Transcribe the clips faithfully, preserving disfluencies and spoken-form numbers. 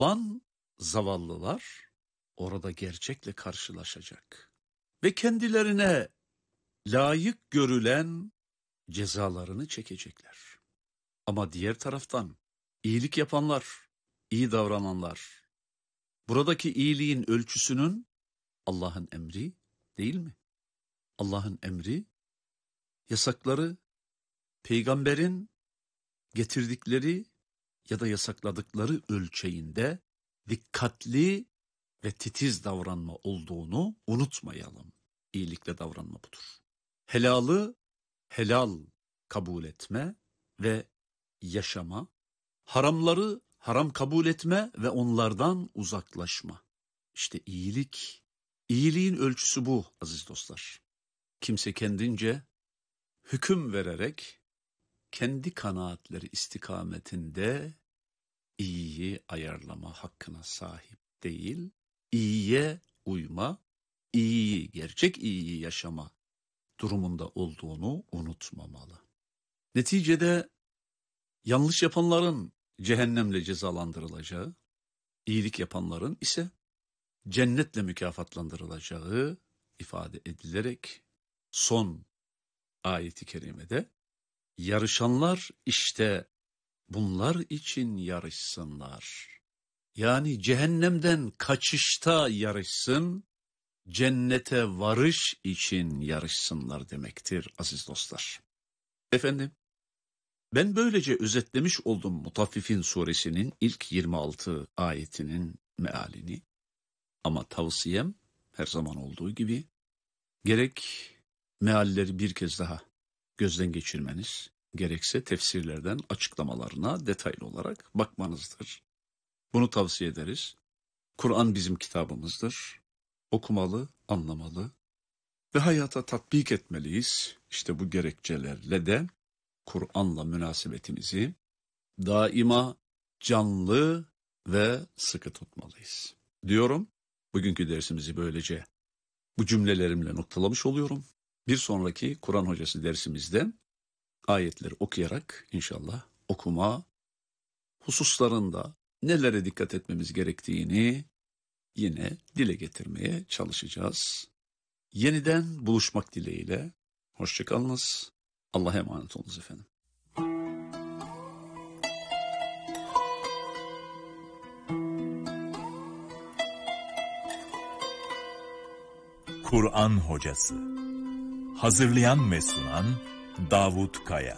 Van zavallılar orada gerçekle karşılaşacak ve kendilerine layık görülen cezalarını çekecekler. Ama diğer taraftan iyilik yapanlar, iyi davrananlar, buradaki iyiliğin ölçüsünün Allah'ın emri değil mi? Allah'ın emri, yasakları, peygamberin getirdikleri ya da yasakladıkları ölçeğinde dikkatli ve titiz davranma olduğunu unutmayalım. İyilikle davranma budur. Helalı helal kabul etme ve yaşama, haramları haram kabul etme ve onlardan uzaklaşma. İşte iyilik, iyiliğin ölçüsü bu aziz dostlar. Kimse kendince hüküm vererek kendi kanaatleri istikametinde iyiyi ayarlama hakkına sahip değil, iyiye uyma, iyiyi, gerçek iyiyi yaşama durumunda olduğunu unutmamalı. Neticede yanlış yapanların cehennemle cezalandırılacağı, iyilik yapanların ise cennetle mükafatlandırılacağı ifade edilerek son ayeti kerimede yarışanlar işte bunlar için yarışsınlar. Yani cehennemden kaçışta yarışsın, cennete varış için yarışsınlar demektir aziz dostlar. Efendim, ben böylece özetlemiş oldum Mutaffifin suresinin ilk yirmi altı ayetinin mealini. Ama tavsiyem her zaman olduğu gibi gerek mealleri bir kez daha gözden geçirmeniz, gerekse tefsirlerden açıklamalarına detaylı olarak bakmanızdır. Bunu tavsiye ederiz. Kur'an bizim kitabımızdır. Okumalı, anlamalı ve hayata tatbik etmeliyiz. İşte bu gerekçelerle de Kur'an'la münasebetimizi daima canlı ve sıkı tutmalıyız. Diyorum, bugünkü dersimizi böylece bu cümlelerimle noktalamış oluyorum. Bir sonraki Kur'an hocası dersimizde ayetleri okuyarak inşallah okuma hususlarında nelere dikkat etmemiz gerektiğini yine dile getirmeye çalışacağız. Yeniden buluşmak dileğiyle. Hoşça kalınız. Allah'a emanet olunuz efendim. Kur'an Hocası. Hazırlayan ve sunan Davut Kaya.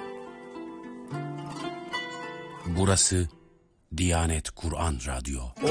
Burası Diyanet Kur'an Radyo.